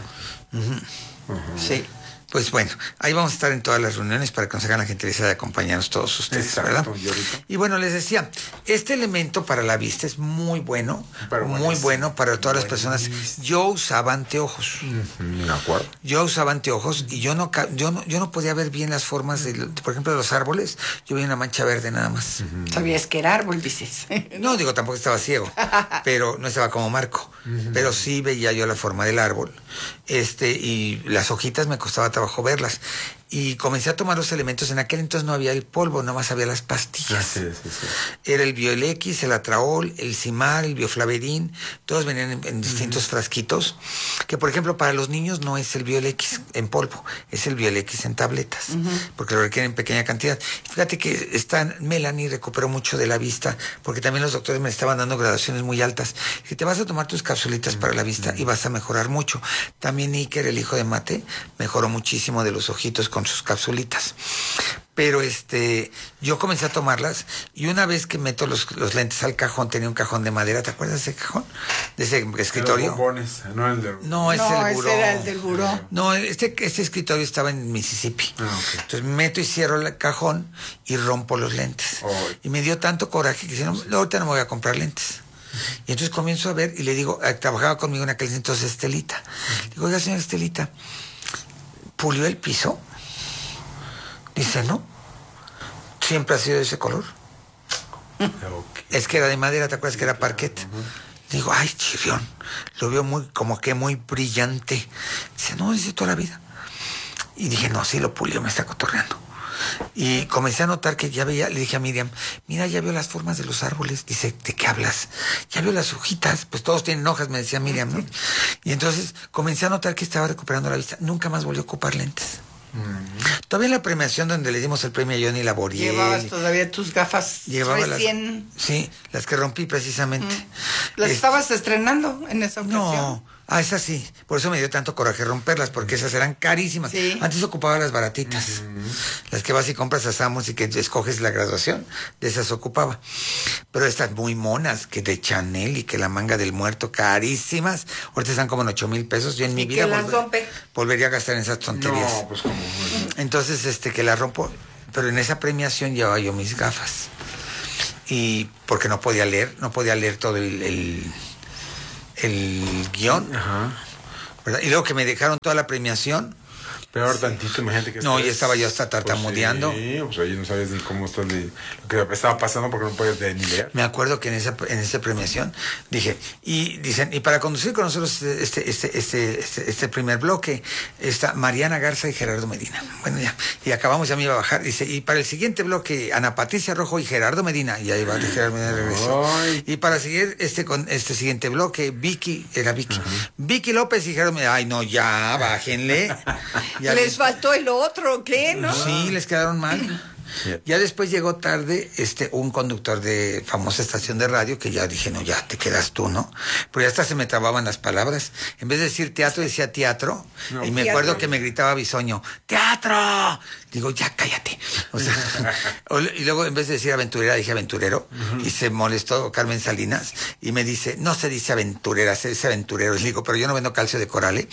F: Uh-huh. Uh-huh. Sí. Pues bueno, ahí vamos a estar en todas las reuniones para que nos hagan la gentileza de acompañarnos todos ustedes, exacto, ¿verdad? Y bueno, les decía, este elemento para la vista es muy bueno, pero muy bueno, bueno para todas las personas. Yo usaba anteojos.
H: Uh-huh, de acuerdo.
F: Yo usaba anteojos y yo no, yo no, yo no podía ver bien las formas, de, por ejemplo, de los árboles. Yo veía una mancha verde nada más.
G: Uh-huh. ¿Sabías que era árbol, dices?
F: No, digo, tampoco estaba ciego, pero no estaba como Marco. Uh-huh. Pero sí veía yo la forma del árbol. Este, y las hojitas me costaba trabajo verlas. Y comencé a tomar los elementos. En aquel entonces no había el polvo, nomás había las pastillas. Sí, sí, sí. Era el Biolex, el Atraol, el Cimar, el Bioflaverin. Todos venían en, en distintos uh-huh. frasquitos. Que, por ejemplo, para los niños no es el Biolex en polvo, es el Biolex en tabletas. Uh-huh. Porque lo requieren en pequeña cantidad. Fíjate que esta Melanie recuperó mucho de la vista, porque también los doctores me estaban dando gradaciones muy altas. Si te vas a tomar tus capsulitas uh-huh. para la vista uh-huh. y vas a mejorar mucho. También Iker, el hijo de Mate, mejoró muchísimo de los ojitos con sus capsulitas. Pero este, yo comencé a tomarlas y una vez que meto los, los lentes al cajón, tenía un cajón de madera, ¿te acuerdas de ese cajón? De ese escritorio.
H: Los bombones, no el de...
F: No, es
G: no,
F: el buró.
G: Ese era el del buró.
F: No, este, este escritorio estaba en Mississippi. Ah, okay. Entonces meto y cierro el cajón y rompo los lentes. Oh. Y me dio tanto coraje que dije, no, ahorita no me voy a comprar lentes. Y entonces comienzo a ver y le digo, trabajaba conmigo en aquel entonces Estelita. Le digo, oiga, señora Estelita, ¿pulió el piso? Dice, no, siempre ha sido de ese color. Okay. Es que era de madera, ¿te acuerdas que era parquet? Uh-huh. Digo, ay, chirrión, lo veo muy, como que muy brillante. Dice, no, dice toda la vida. Y dije, no, sí lo pulió, me está cotorreando. Y comencé a notar que ya veía, le dije a Miriam, mira, ya veo las formas de los árboles. Dice, ¿de qué hablas? Ya veo las hojitas, pues todos tienen hojas, me decía Miriam, ¿no? Y entonces comencé a notar que estaba recuperando la vista. Nunca más volvió a ocupar lentes. Mm. Todavía en la premiación donde le dimos el premio a Johnny Laboriel.
G: Llevabas todavía tus gafas
F: llevaba
G: recién.
F: Las, sí, las que rompí precisamente.
G: Mm. ¿Las es, estabas estrenando en esa ocasión?
F: No, ah, esas sí. Por eso me dio tanto coraje romperlas, porque esas eran carísimas. Sí. Antes ocupaba las baratitas. Mm-hmm. Las que vas y compras a Samos y que escoges la graduación, de esas ocupaba. Pero estas muy monas, que de Chanel y que la manga del muerto, carísimas. Ahorita están como en ocho mil pesos. Yo en mi vida volver, volvería a gastar en esas tonterías.
H: No, pues como...
F: Entonces, este, que la rompo. Pero en esa premiación llevaba yo mis gafas. Y porque no podía leer, no podía leer todo el... el el guión. Ajá. ¿Verdad? Y luego que me dejaron toda la premiación.
H: Peor tantito, imagínate que...
F: No, ya estaba yo hasta tartamudeando.
H: Pues sí, pues ahí no sabes ni cómo estás de, lo que estaba pasando porque no podías ni leer.
F: Me acuerdo que en esa en esa premiación dije, y dicen, y para conducir con nosotros este este este este, este primer bloque está Mariana Garza y Gerardo Medina. Bueno, ya, y acabamos, ya me iba a bajar, dice, y para el siguiente bloque, Ana Patricia Rojo y Gerardo Medina, y ahí va, Gerardo Medina regresó. Ay. Y para seguir este con este siguiente bloque, Vicky, era Vicky, uh-huh. Vicky López y Gerardo Medina. Ay, no, ya, bájenle.
G: Ya les faltó el otro, ¿qué? ¿No?
F: Sí, les quedaron mal. Ya después llegó tarde este un conductor de famosa estación de radio que ya dije, no, ya te quedas tú, ¿no? Pero ya hasta se me trababan las palabras. En vez de decir teatro, decía teatro. No, y me teatro. Acuerdo que me gritaba Bisoño, ¡teatro! Digo, ya cállate. O sea, y luego en vez de decir aventurera, dije aventurero. Uh-huh. Y se molestó Carmen Salinas y me dice, no se dice aventurera, se dice aventurero. Y le digo, pero yo no vendo calcio de coral, ¿eh?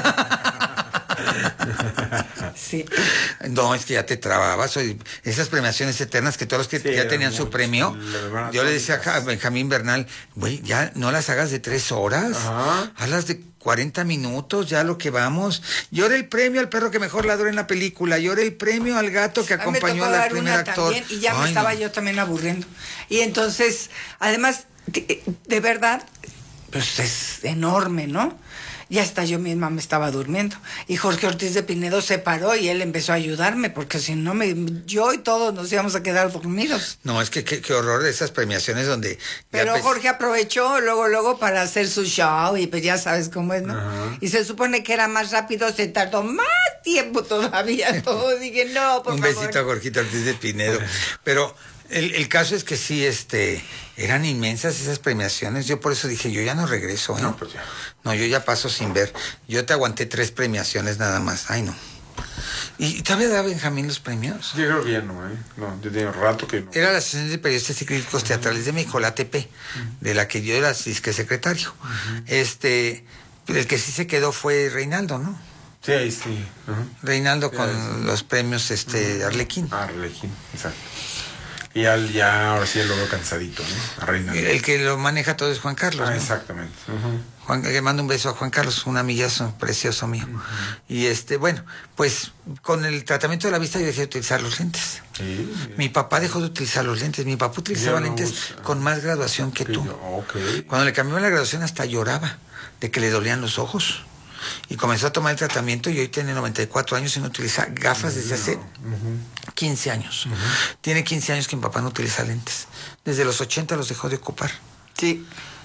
G: Sí.
F: No, es que ya te trababas. Esas premiaciones eternas que todos los que sí, ya tenían su premio. Yo le decía a Benjamín Bernal, güey, ya no las hagas de tres horas. Ajá. Hazlas de cuarenta minutos, ya lo que vamos. Llora el premio al perro que mejor ladró en la película. Llora el premio al gato que acompañó al primer actor.
G: También, y ya Ay, me estaba no. yo también aburriendo. Y entonces, además, de, de verdad, pues es enorme, ¿no? Ya hasta yo misma me estaba durmiendo. Y Jorge Ortiz de Pinedo se paró y él empezó a ayudarme, porque si no, me, yo y todos nos íbamos a quedar dormidos.
F: No, es que qué, qué horror de esas premiaciones donde...
G: Pero pues... Jorge aprovechó luego, luego para hacer su show y pues ya sabes cómo es, ¿no? Uh-huh. Y se supone que era más rápido, se tardó más tiempo todavía. Todo dije, no, por
F: Un
G: favor.
F: Un besito a Jorge Ortiz de Pinedo. Pero... El, el caso es que sí, este, eran inmensas esas premiaciones. Yo por eso dije, yo ya no regreso, ¿eh?
H: No, pues ya.
F: No, yo ya paso sin ver. Yo te aguanté tres premiaciones nada más. Ay, no. ¿Y todavía da Benjamín los premios?
H: Yo creo que ya no, ¿eh? No, yo tengo rato que no.
F: Era la Asociación de Periodistas y Críticos uh-huh. Teatrales de México, la A T P, uh-huh. de la que yo era disque secretario. Uh-huh. Este, el que sí se quedó fue Reinaldo, ¿no?
H: Sí, ahí sí. Uh-huh.
F: Reinaldo
H: sí,
F: con
H: sí.
F: los premios este uh-huh. Arlequín.
H: Arlequín, exacto. Y al, ya ahora sí lo veo cansadito, ¿no? A Reinaldo.
F: El que lo maneja todo es Juan Carlos.
H: Ah,
F: ¿no?
H: Exactamente. Uh-huh.
F: Juan, le mando un beso a Juan Carlos, un amigazo precioso mío. Uh-huh. Y este, bueno, pues con el tratamiento de la vista yo dejé de utilizar los lentes.
H: Sí, sí.
F: Mi papá dejó de utilizar los lentes. Mi papá utilizaba no lentes usa. con más graduación que, que tú. Yo,
H: okay.
F: Cuando le cambió la graduación hasta lloraba de que le dolían los ojos. Y comenzó a tomar el tratamiento y hoy tiene noventa y cuatro años y no utiliza gafas desde hace uh-huh. quince años. Uh-huh. Tiene quince años que mi papá no utiliza lentes. Desde los ochenta los dejó de ocupar.
G: Sí.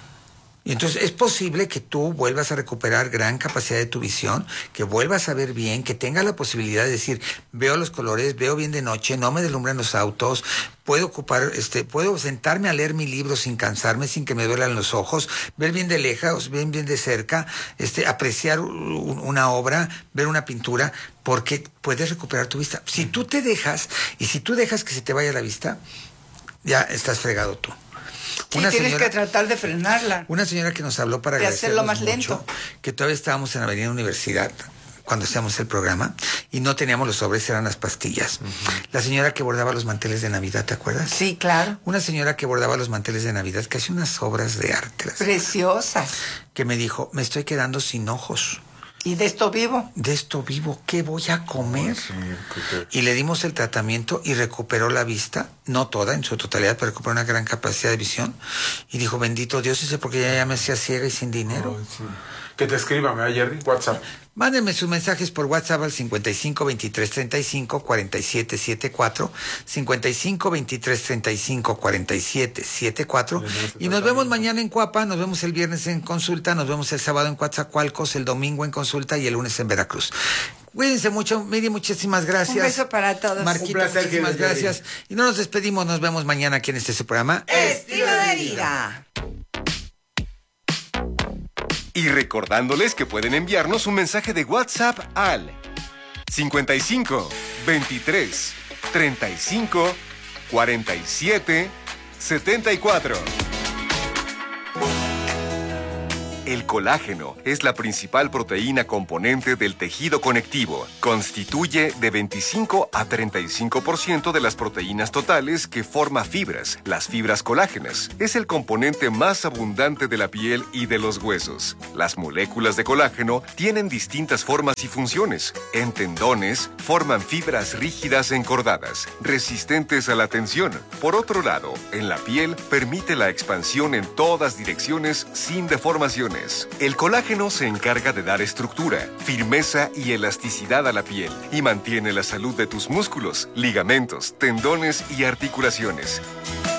F: Y entonces es posible que tú vuelvas a recuperar gran capacidad de tu visión, que vuelvas a ver bien, que tengas la posibilidad de decir, veo los colores, veo bien de noche, no me deslumbran los autos, puedo ocupar, este, puedo sentarme a leer mi libro sin cansarme, sin que me duelan los ojos, ver bien de lejos, ver bien de cerca, este, apreciar un, una obra, ver una pintura, porque puedes recuperar tu vista. Si tú te dejas, y si tú dejas que se te vaya la vista, ya estás fregado tú.
G: Sí,
F: una
G: tienes
F: señora,
G: que tratar de frenarla.
F: Una señora que nos habló para
G: de hacerlo más
F: mucho,
G: lento.
F: Que todavía estábamos en Avenida Universidad cuando hacíamos el programa y no teníamos los sobres, eran las pastillas. Uh-huh. La señora que bordaba los manteles de Navidad, ¿te acuerdas?
G: Sí, claro.
F: Una señora que bordaba los manteles de Navidad, que hacía unas obras de arte.
G: Preciosas.
F: Que me dijo, me estoy quedando sin ojos.
G: ¿Y de esto vivo?
F: De esto vivo, ¿qué voy a comer? Sí, y le dimos el tratamiento y recuperó la vista, no toda, en su totalidad, pero recuperó una gran capacidad de visión. Y dijo, bendito Dios, ese porque ya, ya me hacía ciega y sin dinero.
H: Oh, sí. Que te escriban, ¿eh, Jerry? WhatsApp.
F: Mándenme sus mensajes por WhatsApp al cincuenta y cinco veintitrés treinta y cinco cuarenta y siete setenta y cuatro, cincuenta y cinco veintitrés treinta y cinco cuarenta y siete setenta y cuatro, y nos vemos mañana en Cuapa, nos vemos el viernes en Consulta, nos vemos el sábado en Coatzacoalcos, el domingo en Consulta y el lunes en Veracruz. Cuídense mucho, Miri, muchísimas gracias.
G: Un beso para todos.
F: Marquito, muchísimas gracias. Y no nos despedimos, nos vemos mañana aquí en este su programa.
G: Estilo de vida.
A: Y recordándoles que pueden enviarnos un mensaje de WhatsApp al cincuenta y cinco veintitrés treinta y cinco cuarenta y siete setenta y cuatro. El colágeno es la principal proteína componente del tejido conectivo. Constituye de veinticinco a treinta y cinco por ciento de las proteínas totales que forma fibras, las fibras colágenas. Es el componente más abundante de la piel y de los huesos. Las moléculas de colágeno tienen distintas formas y funciones. En tendones, forman fibras rígidas encordadas, resistentes a la tensión. Por otro lado, en la piel, permite la expansión en todas direcciones sin deformaciones. El colágeno se encarga de dar estructura, firmeza y elasticidad a la piel y mantiene la salud de tus músculos, ligamentos, tendones y articulaciones.